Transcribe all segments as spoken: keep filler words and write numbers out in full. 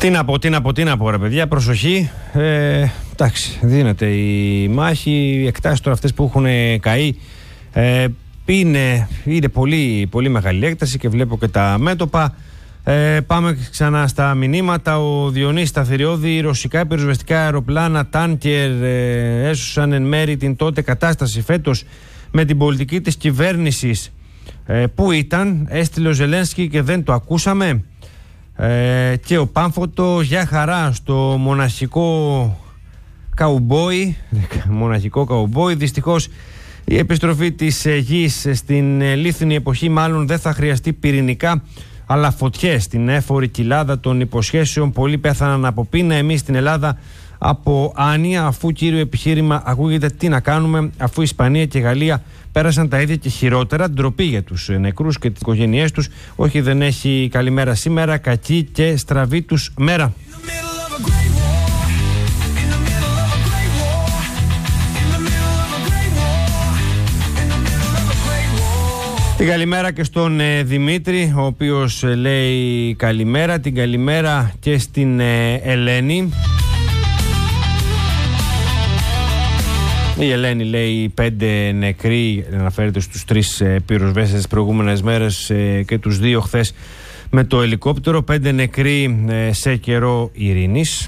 Τι να πω, τι να πω, τι να πω ρε παιδιά, προσοχή. Ε, εντάξει, δίνεται η μάχη. Οι εκτάσεις τώρα αυτές που έχουν καεί ε, είναι, είναι πολύ, πολύ μεγάλη έκταση και βλέπω και τα μέτωπα. Ε, πάμε ξανά στα μηνύματα. Ο Διονύσης Σταθηριώδη: ρωσικά πυροσβεστικά αεροπλάνα τάνκερ ε, έσωσαν εν μέρη την τότε κατάσταση φέτος με την πολιτική της κυβέρνησης. Ε, πού ήταν, έστειλε ο Ζελένσκι και δεν το ακούσαμε. Ε, και ο Πάμφωτο: για χαρά στο μοναχικό καουμπόι. Μοναχικό καουμπόι. Δυστυχώς η επιστροφή της γης στην λίθινη εποχή μάλλον δεν θα χρειαστεί πυρηνικά, αλλά φωτιές στην έφορη κοιλάδα των υποσχέσεων. Πολλοί πέθαναν από πείνα, εμείς στην Ελλάδα από άνοια, αφού κύριο επιχείρημα ακούγεται τι να κάνουμε, αφού η Ισπανία και η Γαλλία πέρασαν τα ίδια και χειρότερα. Ντροπή για τους νεκρούς και τις οικογένειές τους. Όχι, δεν έχει καλημέρα σήμερα, κακή και στραβή τους μέρα. Την καλημέρα και στον ε, Δημήτρη, ο οποίος ε, λέει καλημέρα. Την καλημέρα και στην ε, Ελένη. Η Ελένη λέει πέντε νεκροί, αναφέρεται στους τρεις ε, πυροσβέστες τις προηγούμενες μέρες ε, και τους δύο χθες με το ελικόπτερο. Πέντε νεκροί ε, σε καιρό ειρήνης.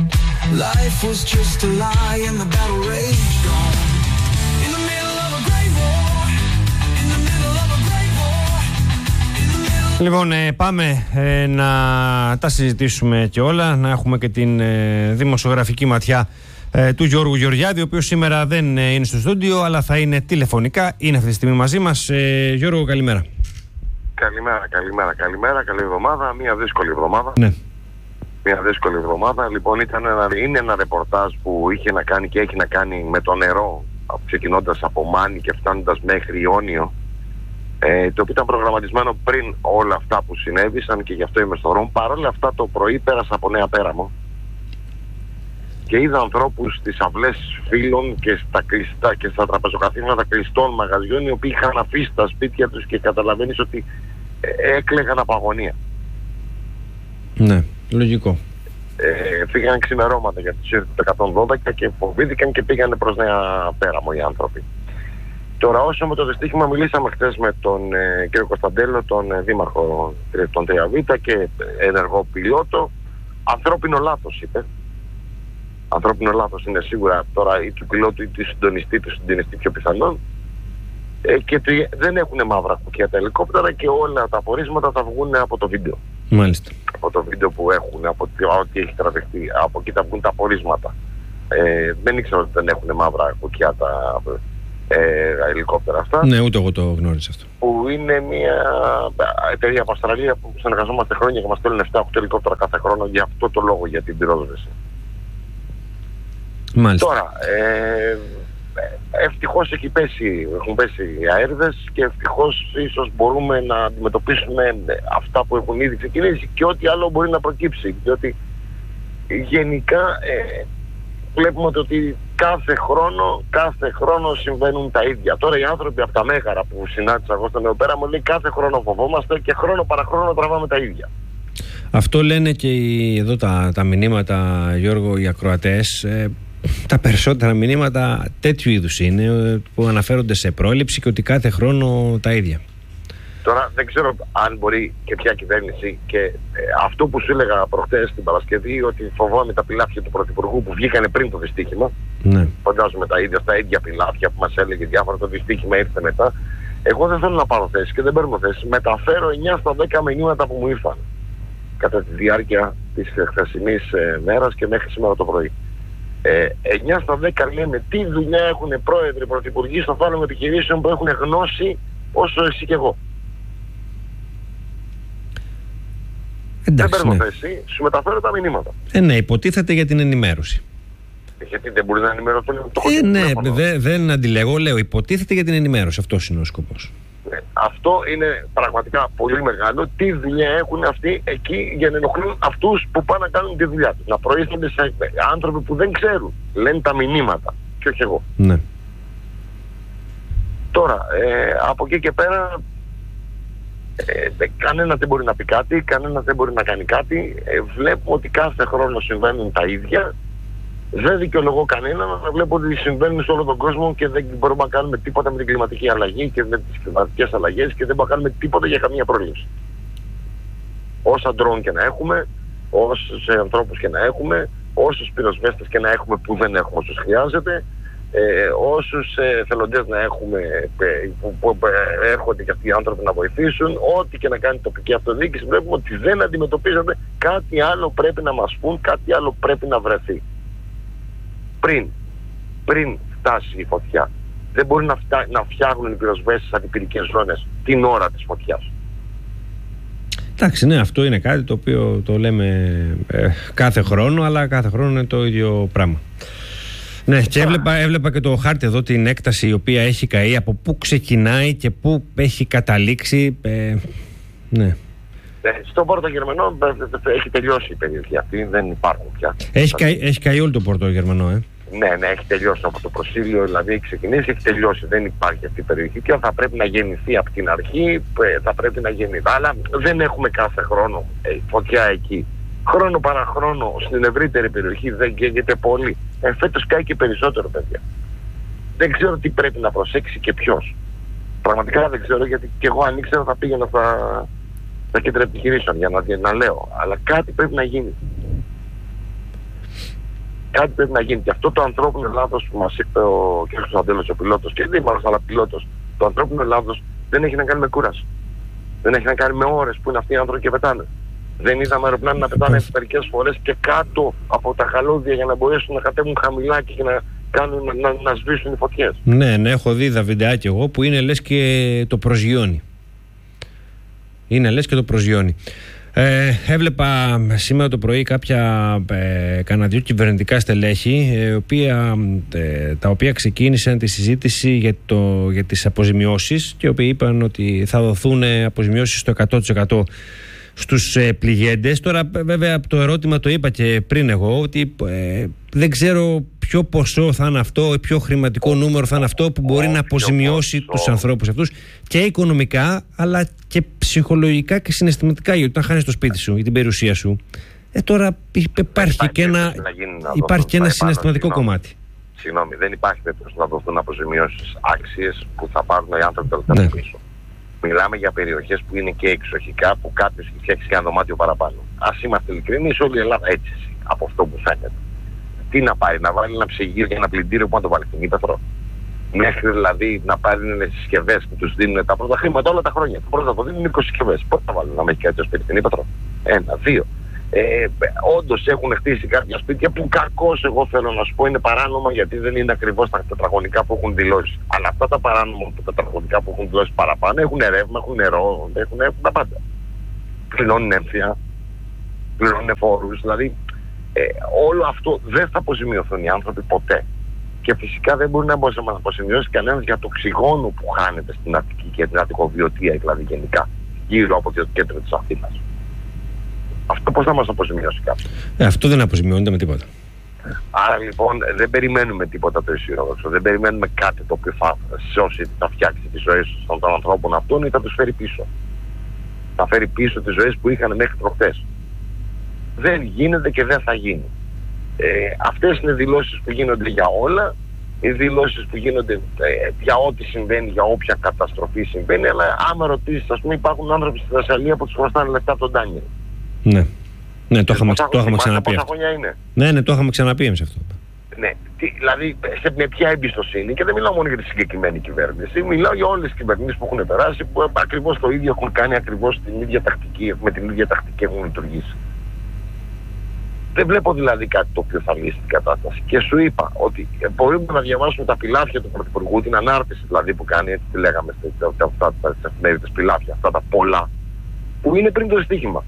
Λοιπόν, ε, πάμε ε, να τα συζητήσουμε και όλα, να έχουμε και την ε, δημοσιογραφική ματιά ε, του Γιώργου Γεωργιάδη, ο οποίος σήμερα δεν ε, είναι στο στούντιο, αλλά θα είναι τηλεφωνικά, είναι αυτή τη στιγμή μαζί μας. Ε, Γιώργο, καλημέρα. Καλημέρα, καλημέρα, καλημέρα, καλή εβδομάδα, μια δύσκολη εβδομάδα. Ναι. Μια δύσκολη εβδομάδα. Λοιπόν, ήταν ένα, είναι ένα ρεπορτάζ που είχε να κάνει και έχει να κάνει με το νερό, ξεκινώντας από Μάνη και φτάνοντας μέχρι Ιόνιο. Ε, το οποίο ήταν προγραμματισμένο πριν όλα αυτά που συνέβησαν και γι' αυτό είμαι στο δρόμο. Παρ' όλα αυτά το πρωί πέρασα από Νέα Πέραμο και είδα ανθρώπους στις αυλές φίλων και στα, κλειστά, και στα τραπεζοκαθίσματα κλειστών μαγαζιών, οι οποίοι είχαν αφήσει τα σπίτια τους και καταλαβαίνεις ότι ε, έκλαιγαν από αγωνία. Ναι, λογικό. Ε, φύγαν ξημερώματα γιατί τους ήρθε το εκατόν δώδεκα και φοβήθηκαν και πήγανε προς Νέα Πέραμο οι άνθρωποι. Τώρα, όσο με το δυστύχημα, μιλήσαμε χθες με τον ε, κύριο Κωνσταντέλο, τον ε, δήμαρχο των τρία Β και ενεργό πιλότο. Ανθρώπινο λάθος, είπε. Ανθρώπινο λάθος είναι σίγουρα τώρα ή του πιλότου ή του συντονιστή, του συντονιστή πιο πιθανόν. Ε, και το, δεν έχουν μαύρα κουκιά τα ελικόπτερα και όλα τα απορίσματα θα βγουν από το βίντεο. Μάλιστα. Από το βίντεο που έχουν, από ό,τι έχει τραβηχτεί, από εκεί θα βγουν τα απορίσματα. Ε, δεν ήξερα ότι δεν έχουν μαύρα κουκιά τα Ε, ελικόπτερα αυτά. Ναι, ούτε εγώ το γνώρισα αυτό. Που είναι μια εταιρεία από Αυστραλία που συνεργαζόμαστε χρόνια και μας στέλνουν επτά οκτώ ελικόπτερα κάθε χρόνο για αυτό το λόγο, για την πυρόσβεση. Μάλιστα. Τώρα, ε, ευτυχώς έχει πέσει, έχουν πέσει οι αέριδες και ευτυχώς ίσως μπορούμε να αντιμετωπίσουμε αυτά που έχουν ήδη ξεκινήσει και ό,τι άλλο μπορεί να προκύψει. Διότι γενικά ε, βλέπουμε ότι κάθε χρόνο, κάθε χρόνο συμβαίνουν τα ίδια. Τώρα οι άνθρωποι από τα Μέγαρα που συνάντησα εγώ στο Νέο Πέραμο λέει κάθε χρόνο φοβόμαστε και χρόνο παραχρόνο τραβάμε τα ίδια. Αυτό λένε και οι, εδώ τα, τα μηνύματα, Γιώργο, οι ακροατές. Ε, τα περισσότερα μηνύματα τέτοιου είδους είναι που αναφέρονται σε πρόληψη και ότι κάθε χρόνο τα ίδια. Τώρα δεν ξέρω αν μπορεί και ποια κυβέρνηση και ε, αυτό που σου έλεγα προχτές την Παρασκευή, ότι φοβάμαι τα πιλάφια του Πρωθυπουργού που βγήκανε πριν το δυστύχημα. Ναι. Φαντάζομαι τα ίδια, στα ίδια πιλάφια που μας έλεγε διάφορα, το δυστύχημα ήρθε μετά. Εγώ δεν θέλω να πάρω θέση και δεν παίρνω θέση. Μεταφέρω εννιά στα δέκα μηνύματα που μου ήρθαν κατά τη διάρκεια της χθεσινής ε, μέρας και μέχρι σήμερα το πρωί. Ε, εννιά στα δέκα λένε τι δουλειά έχουν πρόεδροι, πρωθυπουργοί στο φάλο επιχειρήσεων που έχουν γνώση όσο εσύ και εγώ. Εντάξει, δεν παίρνω ναι. θέση, σου μεταφέρω τα μηνύματα. Ε, ναι, υποτίθεται για την ενημέρωση. Γιατί δεν μπορεί να ενημερωθούν το ε, ναι, δε, δεν αντιλέγω, λέω υποτίθεται για την ενημέρωση. Αυτός είναι ο σκοπός. Ναι, αυτό είναι πραγματικά πολύ μεγάλο. Τι δουλειά έχουν αυτοί εκεί για να ενοχλούν αυτούς που πάνε να κάνουν τη δουλειά τους. Να προείστανται σε άνθρωποι που δεν ξέρουν. Λένε τα μηνύματα. Και όχι εγώ. Ναι. Τώρα, ε, από εκεί και πέρα Ε, κανένας δεν μπορεί να πει κάτι, κανένας δεν μπορεί να κάνει κάτι. Ε, βλέπουμε ότι κάθε χρόνο συμβαίνουν τα ίδια. Δεν δικαιολογώ κανέναν, αλλά βλέπω ότι συμβαίνουν σε όλο τον κόσμο και δεν μπορούμε να κάνουμε τίποτα με την κλιματική αλλαγή και με τις κλιματικές αλλαγές και δεν μπορούμε να κάνουμε τίποτα για καμία πρόληψη. Όσα ντρόουν και να έχουμε, όσους ανθρώπους και να έχουμε, όσους πυροσβέστες και να έχουμε που δεν έχουμε όσους χρειάζεται, ε, όσους ε, θελοντές να έχουμε ε, που, που ε, έρχονται και αυτοί οι άνθρωποι να βοηθήσουν, ό,τι και να κάνει η τοπική αυτοδιοίκηση, βλέπουμε ότι δεν αντιμετωπίζονται. Κάτι άλλο πρέπει να μας πούν, κάτι άλλο πρέπει να βρεθεί. Πριν, πριν φτάσει η φωτιά. Δεν μπορεί να, φτά, να φτιάχνουν οι πυροσβέστες αντιπυρικές ζώνες την ώρα της φωτιάς. Εντάξει, ναι, αυτό είναι κάτι το οποίο το λέμε ε, κάθε χρόνο, αλλά κάθε χρόνο είναι το ίδιο πράγμα. Ναι, και έβλεπα, έβλεπα και το χάρτη εδώ, την έκταση η οποία έχει καεί, από πού ξεκινάει και πού έχει καταλήξει. Ε, ναι. Στο Πόρτο Γερμανό έχει τελειώσει η περιοχή αυτή, δεν υπάρχουν πια. Έχει καεί, έχει καεί όλο το Πόρτο Γερμανό, ε. Ναι, ναι, έχει τελειώσει από το προσήλιο, δηλαδή έχει ξεκινήσει, έχει τελειώσει. Δεν υπάρχει αυτή η περιοχή και θα πρέπει να γεννηθεί από την αρχή, θα πρέπει να γεννηθεί. Αλλά δεν έχουμε κάθε χρόνο ε, φωτιά εκεί. Χρόνο παρά χρόνο στην ευρύτερη περιοχή δεν καίγεται πολύ. Ε, φέτος κάει και περισσότερο, παιδιά. Δεν ξέρω τι πρέπει να προσέξει και ποιος. Πραγματικά δεν ξέρω, γιατί και εγώ αν ήξερα θα πήγαινα στα, στα κέντρα επιχειρήσεων για να, για να λέω. Αλλά κάτι πρέπει να γίνει. Κάτι πρέπει να γίνει. Και αυτό το ανθρώπινο λάθος που μας είπε ο κ. Κωνσταντέλος, ο πιλότος, και δεν είμαστε αλλά πιλότος, το ανθρώπινο λάθος δεν έχει να κάνει με κούραση. Δεν έχει να κάνει με ώρες που είναι αυτοί οι άνθρωποι και πετάνε. Δεν είδαμε αεροπλάνα να πετάνε μερικές φορές και κάτω από τα καλώδια για να μπορέσουν να κατέβουν χαμηλά και να, κάνουν, να, να, να σβήσουν οι φωτιές. Ναι, ναι, έχω δει τα βιντεάκια εγώ που είναι λες και το προσγειώνει. Είναι λες και το προσγειώνει. Ε, έβλεπα σήμερα το πρωί κάποια ε, κανένα δύο κυβερνητικά στελέχη ε, οποία, ε, τα οποία ξεκίνησαν τη συζήτηση για, το, για τις αποζημιώσεις και οι οποίοι είπαν ότι θα δοθούν αποζημιώσεις στο εκατό τοις εκατό στους ε, πληγέντες. Τώρα βέβαια το ερώτημα το είπα και πριν εγώ, ότι ε, δεν ξέρω ποιο ποσό θα είναι αυτό ή ποιο χρηματικό νούμερο θα είναι αυτό που μπορεί να αποζημιώσει τους ανθρώπους αυτούς και οικονομικά αλλά και ψυχολογικά και συναισθηματικά, γιατί όταν χάνεις το σπίτι σου ή την περιουσία σου, ε, τώρα υπάρχει και ένα, υπάρχει και ένα συναισθηματικό κομμάτι. Συγγνώμη, δεν υπάρχει περίπτωση να δοθούν αποζημιώσεις άξιες που θα πάρουν οι άνθρωποι τελικά ναι. πίσω. Μιλάμε για περιοχές που είναι και εξοχικά, που κάποιος έχει φτιάξει ένα δωμάτιο παραπάνω. Ας είμαστε ειλικρινείς, όλη η Ελλάδα έτσι, από αυτό που φαίνεται. Τι να πάρει, να βάλει ένα ψυγείο για ένα πλυντήριο που να το βάλει στην ύπαιθρο. Μέχρι δηλαδή να πάρουν συσκευές που τους δίνουν τα πρώτα χρήματα όλα τα χρόνια. Το πρώτο θα το δίνουν είκοσι συσκευές. Πότε θα βάλουν να με έχει κάτι σπίτι στην ύπαιθρο? Ένα, δύο. Ε, όντως έχουν χτίσει κάποια σπίτια που κακώς, εγώ θέλω να σου πω, είναι παράνομα, γιατί δεν είναι ακριβώς τα τετραγωνικά που έχουν δηλώσει. Αλλά αυτά τα παράνομα τα τετραγωνικά που έχουν δηλώσει παραπάνω έχουν ρεύμα, έχουν νερό, έχουν, έχουν τα πάντα. Πληρώνουν έμφυα, πληρώνουν φόρους. Δηλαδή ε, όλο αυτό δεν θα αποζημιωθούν οι άνθρωποι ποτέ. Και φυσικά δεν μπορεί να αποζημιώσει κανένας για το οξυγόνο που χάνεται στην Αττική και την Αττικοβιωτία, δηλαδή γενικά γύρω από το κέντρο της Αθήνας. Αυτό πώς θα μας αποζημιώσει κάποιος? Ε, αυτό δεν αποζημιώνεται με τίποτα. Άρα λοιπόν δεν περιμένουμε τίποτα το αισιόδοξο. Δεν περιμένουμε κάτι το οποίο θα σώσει, θα φτιάξει τις ζωές των ανθρώπων αυτών ή θα τους φέρει πίσω. Θα φέρει πίσω τις ζωές που είχαν μέχρι προχτές. Δεν γίνεται και δεν θα γίνει. Ε, αυτές είναι δηλώσεις που γίνονται για όλα. Οι δηλώσεις που γίνονται ε, για ό,τι συμβαίνει, για όποια καταστροφή συμβαίνει. Αλλά άμα ρωτήσεις, ας πούμε, υπάρχουν άνθρωποι στη Θεσσαλία που τους χρωστάνε λεφτά από τον Ντάνιελ. Ναι, ναι, το είχαμε, το είχαμε ξαναπεί αυτό. Είναι. Ναι, ναι, το είχαμε ξαναπεί εμείς αυτό. Ναι, τι, δηλαδή σε με ποια εμπιστοσύνη, και δεν μιλάω μόνο για τη συγκεκριμένη κυβέρνηση, μιλάω για όλες τις κυβερνήσεις που έχουν περάσει, που ακριβώς το ίδιο έχουν κάνει, ακριβώς την ίδια τακτική, με την ίδια τακτική έχουν λειτουργήσει. Δεν βλέπω δηλαδή κάτι το οποίο θα λύσει την κατάσταση. Και σου είπα ότι μπορούμε να διαβάσουμε τα πηλάφια του Πρωθυπουργού, την ανάρτηση δηλαδή που κάνει, έτσι τη λέγαμε στις εφημερίδες πηλάφια, αυτά τα πολλά, που είναι πριν το δυστύχημα.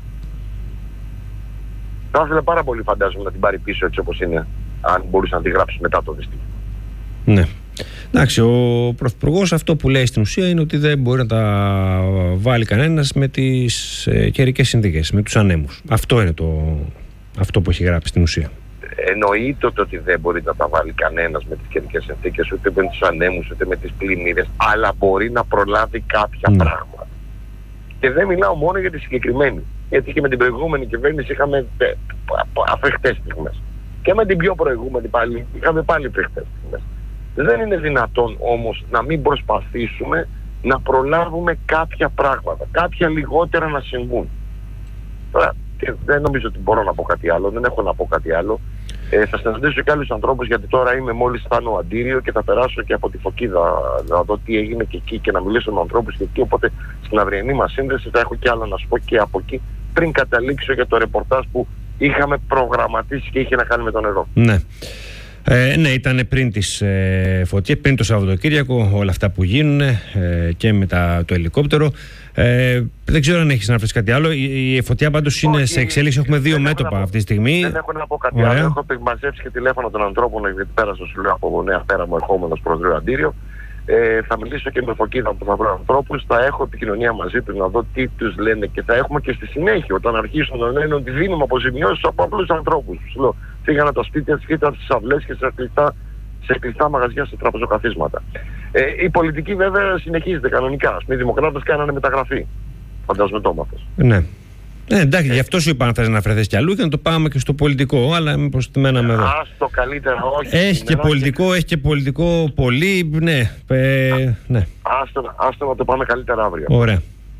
Θα ήθελα πάρα πολύ, φαντάζομαι, να την πάρει πίσω έτσι όπως είναι, αν μπορούσε να τη γράψει μετά το δυστύχημα. Ναι. Εντάξει, ο Πρωθυπουργός αυτό που λέει στην ουσία είναι ότι δεν μπορεί να τα βάλει κανένας με τις ε, καιρικές συνθήκες, με τους ανέμους. Αυτό είναι το, αυτό που έχει γράψει στην ουσία. Εννοείται ότι δεν μπορεί να τα βάλει κανένας με τις καιρικές συνθήκες, ούτε με τους ανέμους, ούτε με τις πλημμύρες, αλλά μπορεί να προλάβει κάποια ναι. πράγματα. Και δεν μιλάω μόνο για τη συγκεκριμένη. Γιατί και με την προηγούμενη κυβέρνηση είχαμε αφρεχτές στιγμές. Και με την πιο προηγούμενη πάλι είχαμε πάλι αφρεχτές στιγμές. Δεν είναι δυνατόν όμως να μην προσπαθήσουμε να προλάβουμε κάποια πράγματα, κάποια λιγότερα να συμβούν. Τώρα, δεν νομίζω ότι μπορώ να πω κάτι άλλο, δεν έχω να πω κάτι άλλο. Ε, θα συναντήσω και άλλους ανθρώπους, γιατί τώρα είμαι μόλις φτάνω Αντίριο και θα περάσω και από τη Φωκίδα να δω τι έγινε και εκεί και να μιλήσω με ανθρώπους και εκεί. Οπότε στην αυριανή μας σύνδεση θα έχω και άλλα να σου πω και από εκεί, πριν καταλήξω για το ρεπορτάζ που είχαμε προγραμματίσει και είχε να κάνει με το νερό. Ναι. Ε, ναι, ήταν πριν τις ε, φωτιές, πριν το Σαββατοκύριακο, όλα αυτά που γίνουν ε, και με τα, το ελικόπτερο. Ε, δεν ξέρω αν έχεις να βρεις κάτι άλλο. Η, η φωτιά πάντως είναι Όχι, σε εξέλιξη. Έχουμε δύο μέτωπα αυτή τη στιγμή. Δεν έχω να πω κάτι Ωραία. άλλο. Έχω μαζέψει και τηλέφωνο των ανθρώπων, γιατί πέρασα σου λέω από Νέα Πέρα μου ερχόμενος προς Ρίο Αντίριο. Ε, θα μιλήσω και με Φωκίδα που θα βρω ανθρώπους, θα έχω επικοινωνία μαζί τους να δω τι τους λένε και θα έχουμε και στη συνέχεια όταν αρχίσουν να λένε ότι δίνουμε αποζημιώσεις από απλούς ανθρώπους. Σου λέω, φύγανε τα σπίτια, φύγανε στις αυλές και σε κλειστά, σε κλειστά μαγαζιά, σε τραπεζοκαθίσματα. Ε, η πολιτική βέβαια συνεχίζεται κανονικά. Ας πούμε, οι δημοκράτες κάνανε μεταγραφή. Φαντασμετόμαθος. Ναι. Ναι, εντάξει, γι' αυτό σου είπα να θες να αφαιρεθείς κι αλλού και να το πάμε και στο πολιτικό, αλλά μήπως τη μέναμε εδώ. Άστο καλύτερα, όχι. Έχει και πολιτικό, και... έχει και πολιτικό πολύ, ναι. Ε, ναι. Άστο, άστο να το πάμε καλύτερα αύριο. Ωραία.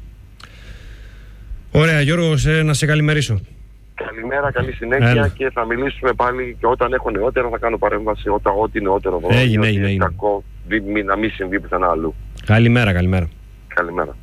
Ωραία, Γιώργο, σε, να σε καλημερίσω. Καλημέρα, καλή συνέχεια. Έλα. Και θα μιλήσουμε πάλι και όταν έχω νεότερα θα κάνω παρέμβαση, όταν ό,τι νεότερο βρω. Έγινε, έγινε. Κακό, να μην συμβεί πουθενά αλλού. Καλημέρα, καλημέρα. Καλημέρα.